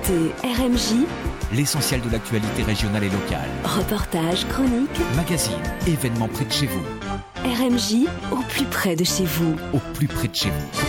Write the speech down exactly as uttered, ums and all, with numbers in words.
écoutez R M J, l'essentiel de l'actualité régionale et locale. Reportages, chroniques, magazines, événements près de chez vous. R M J, au plus près de chez vous. Au plus près de chez vous.